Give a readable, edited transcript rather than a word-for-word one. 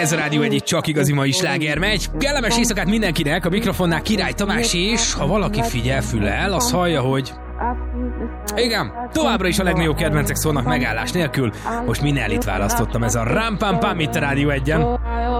Ez a Rádió egy csak igazi mai sláger megy. Kellemes éjszakát mindenkinek, a mikrofonnál Király Tamás, és ha valaki figyel füllel, az hallja, hogy... Igen, továbbra is a legnagyobb kedvencek szólnak megállás nélkül. Most Minellit választottam, ez a Ram Pam Pam itt a Rádió 1-en.